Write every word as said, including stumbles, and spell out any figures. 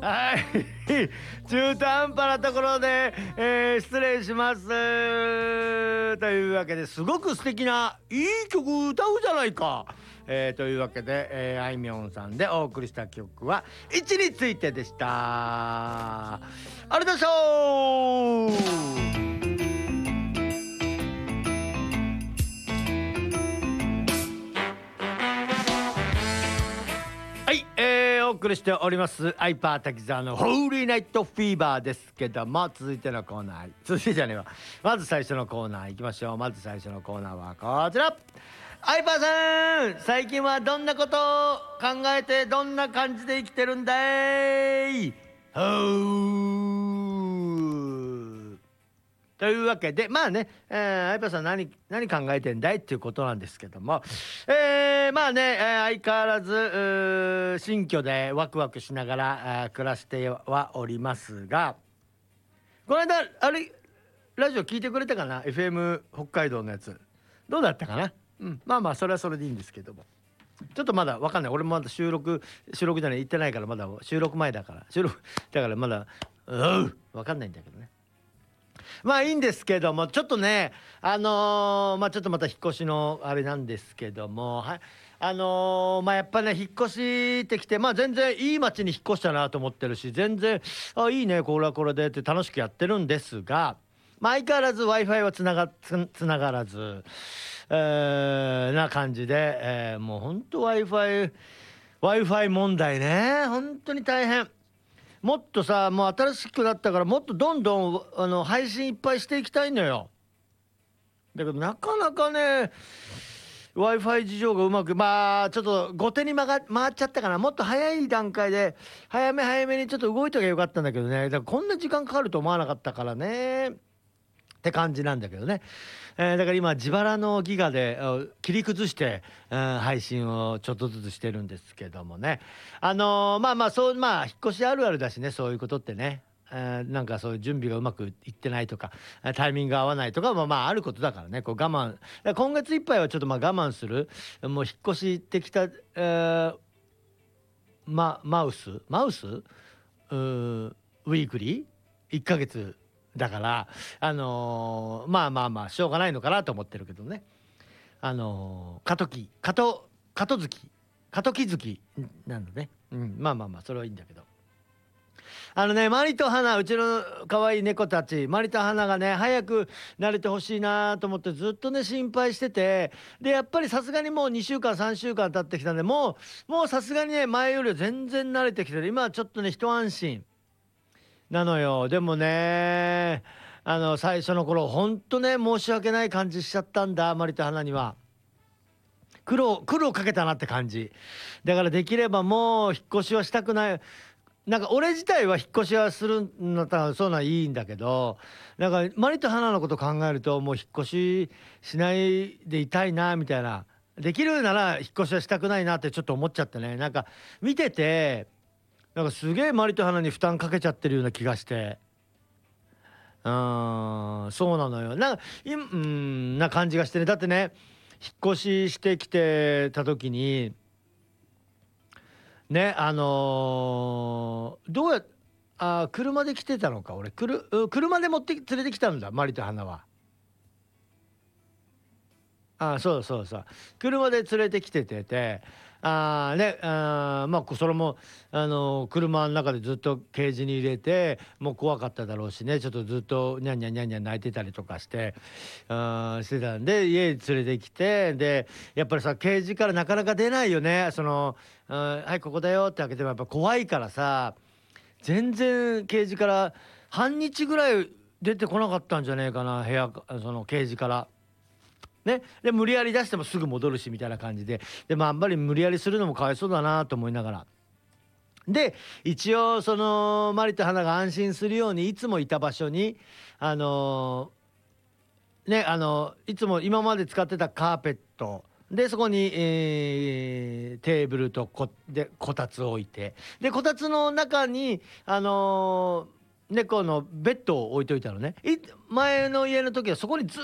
はい中途半端なところで、えー失礼しますというわけですごく素敵ないい曲歌うじゃないか、えーというわけで、えーあいみょんさんでお送りした曲は位置についてでした。ありがとうございました。はい、えー、お送りしておりますアイパー滝沢のホーリーナイトフィーバーですけども、続いてのコーナー続いてじゃねえわまず最初のコーナー行きましょう。まず最初のコーナーはこちら。アイパーさん、最近はどんなことを考えてどんな感じで生きてるんだい。ほーというわけでまあね、えー、相葉さん何何考えてんだいっていうことなんですけども、えー、まあね、えー相変わらずうー新居でワクワクしながらあー暮らしてはおりますが、この間あれラジオ聞いてくれたかな、 エフエム 北海道のやつどうだったかな。うん、まあまあそれはそれでいいんですけども、ちょっとまだわかんない。俺もまだ収録収録じゃない行ってないから、まだ収録前だから収録だからまだうんわかんないんだけどね。まあいいんですけども、ちょっとねあのーまあちょっとまた引っ越しのあれなんですけども、はい、あのーまあやっぱね引っ越してきて、まあ全然いい町に引っ越したなと思ってるし、全然あいいねこれはこれでって楽しくやってるんですが、まあ相変わらず Wi-Fi はつながつつながらず、えーな感じで、えーもうほんと Wi-Fi Wi-Fi 問題ね、本当に大変。もっとさ、もう新しくなったからもっとどんどんあの配信いっぱいしていきたいのよ。だけどなかなかね Wi-Fi 事情がうまく、まあちょっと後手に回が回っちゃったかな。もっと早い段階で早め早めにちょっと動いときゃよかったんだけどね。だからこんな時間かかると思わなかったからねって感じなんだけどね、えーだから今自腹のギガであ切り崩して、うん、配信をちょっとずつしてるんですけどもね、あのーまあまあそうまあ引っ越しあるあるだしね、そういうことってね、えーなんかそういう準備がうまくいってないとかタイミングが合わないとかもまああることだからね、こう我慢だから今月いっぱいはちょっとまあ我慢する。もう引っ越してきた、えーまマウスマウスうーウィークリーいっかげつだから、あのーまあまあまあしょうがないのかなと思ってるけどね。あのー過渡期過渡過渡月過渡期月なのね、うん、まあまあまあそれはいいんだけど、あのねマリと花、うちの可愛い猫たちマリと花がね早く慣れてほしいなと思ってずっとね心配してて、でやっぱりさすがにもうにしゅうかんさんしゅうかん経ってきたんで、もうもうさすがにね前よりは全然慣れてきてる。今はちょっとね一安心なのよ。でもねあの最初の頃ほんとね申し訳ない感じしちゃったんだ、マリと花には。苦労苦労かけたなって感じ。だからできればもう引っ越しはしたくない。なんか俺自体は引っ越しはするんだったらそうなんいいんだけど、なんかマリと花のこと考えるともう引っ越ししないでいたいなみたいな、できるなら引っ越しはしたくないなってちょっと思っちゃってね。なんか見ててなんかすげえマリと花に負担かけちゃってるような気がして、うーんそうなのよ。なんかいうんな感じがしてね。だってね引っ越ししてきてた時にねあのーどうやあー車で来てたのか、俺くるう車で持って連れてきたんだマリと花は。あ、そうそうそう。車で連れてきててて、ああ、ね、あーまあ、こそれも、あの、車の中でずっとケージに入れて、もう怖かっただろうしね、ちょっとずっとニャンニャンニャンニャン泣いてたりとかして、あーしてたんで、家に連れてきて、で、やっぱりさ、ケージからなかなか出ないよね。その、あーはい、ここだよって開けてもやっぱ怖いからさ、全然ケージから半日ぐらい出てこなかったんじゃねえかな、部屋かそのケージから。ね、で無理やり出してもすぐ戻るしみたいな感じで、でまああんまり無理やりするのもかわいそうだなと思いながら、で一応そのマリと花が安心するようにいつもいた場所にあのーねあのいつも今まで使ってたカーペットでそこに、えーテーブルとこでこたつを置いて、でこたつの中にあのー猫のベッドを置いといたのね。い前の家の時はそこにず